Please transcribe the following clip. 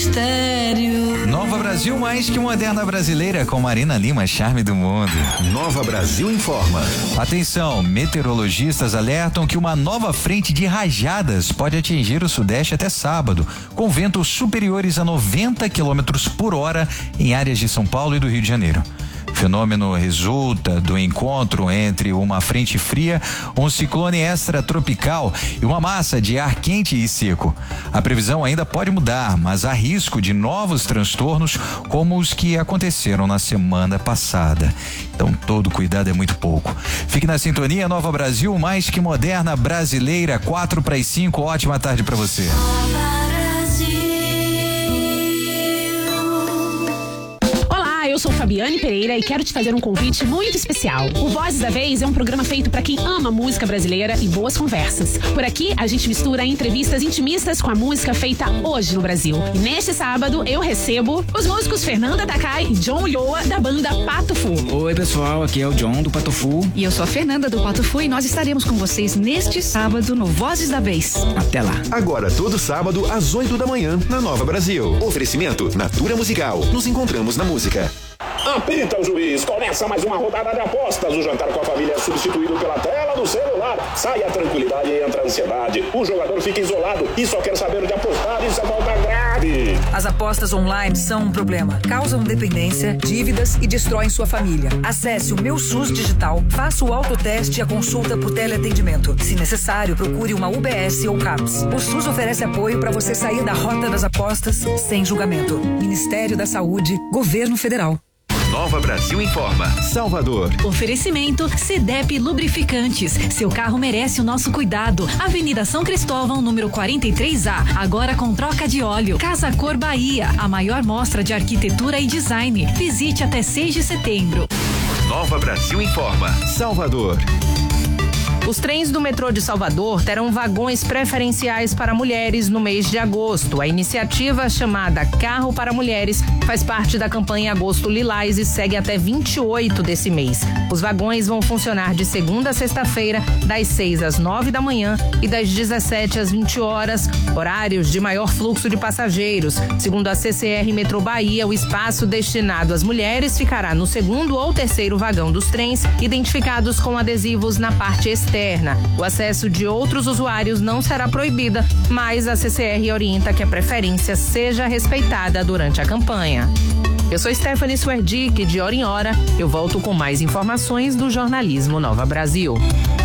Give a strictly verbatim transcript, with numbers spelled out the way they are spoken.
mistério. Nova Brasil mais que moderna brasileira com Marina Lima, charme do mundo. Nova Brasil informa. Atenção, meteorologistas alertam que uma nova frente de rajadas pode atingir o sudeste até sábado, com ventos superiores a noventa quilômetros por hora em áreas de São Paulo e do Rio de Janeiro. O fenômeno resulta do encontro entre uma frente fria, um ciclone extratropical e uma massa de ar quente e seco. A previsão ainda pode mudar, mas há risco de novos transtornos como os que aconteceram na semana passada. Então todo cuidado é muito pouco. Fique na sintonia, Nova Brasil, mais que moderna brasileira, quatro para as cinco. Ótima tarde para você. Eu sou Fabiane Pereira e quero te fazer um convite muito especial. O Vozes da Vez é um programa feito para quem ama música brasileira e boas conversas. Por aqui, a gente mistura entrevistas intimistas com a música feita hoje no Brasil. E neste sábado, eu recebo os músicos Fernanda Takai e John Ulloa, da banda Pato Fu. Oi, pessoal, aqui é o John do Pato Fu. E eu sou a Fernanda do Pato Fu e nós estaremos com vocês neste sábado no Vozes da Vez. Até lá. Agora, todo sábado, às oito da manhã, na Nova Brasil. Oferecimento Natura Musical. Nos encontramos na música. Apita o juiz, começa mais uma rodada de apostas. O jantar com a família é substituído pela tela do celular. Sai a tranquilidade e entra a ansiedade. O jogador fica isolado e só quer saber de apostar. Isso é falta grave. As apostas online são um problema. Causam dependência, dívidas e destroem sua família. Acesse o Meu SUS Digital, faça o autoteste e a consulta por teleatendimento. Se necessário, procure uma U B S ou CAPS. O SUS oferece apoio para você sair da rota das apostas sem julgamento. Ministério da Saúde, Governo Federal. Nova Brasil informa. Salvador. Oferecimento Cedep Lubrificantes. Seu carro merece o nosso cuidado. Avenida São Cristóvão, número quarenta e três A. Agora com troca de óleo. Casa Cor Bahia. A maior mostra de arquitetura e design. Visite até seis de setembro. Nova Brasil informa. Salvador. Os trens do metrô de Salvador terão vagões preferenciais para mulheres no mês de agosto. A iniciativa, chamada Carro para Mulheres, faz parte da campanha Agosto Lilás e segue até vinte e oito desse mês. Os vagões vão funcionar de segunda a sexta-feira, das seis às nove da manhã e das dezessete às vinte horas, horários de maior fluxo de passageiros. Segundo a C C R Metrô Bahia, o espaço destinado às mulheres ficará no segundo ou terceiro vagão dos trens, identificados com adesivos na parte externa. O acesso de outros usuários não será proibida, mas a C C R orienta que a preferência seja respeitada durante a campanha. Eu sou Stephanie Swerdick, de hora em hora eu volto com mais informações do jornalismo Nova Brasil.